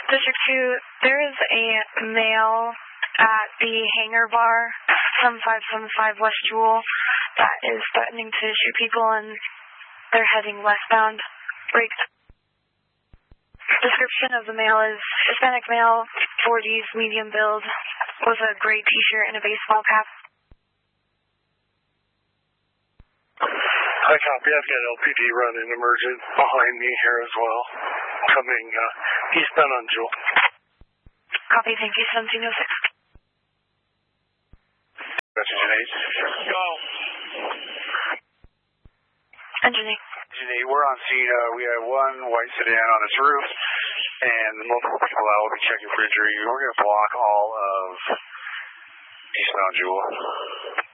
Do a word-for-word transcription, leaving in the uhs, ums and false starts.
District two, there is a male at the hangar bar, seven five seven five West Jewel, that is threatening to shoot people, and they're heading westbound. Break. Description of the male is Hispanic male, forties, medium build, with a gray t-shirt and a baseball cap. I copy. I've got L P D running emergent behind me here as well, coming uh, eastbound on Jewel. Copy, thank you, seventeen oh six. Engine eight. Go. Engine eight. Engine eight, we're on scene. Uh, we have one white sedan on its roof, and multiple people out will be checking for injury. We're going to block all of eastbound Jewel.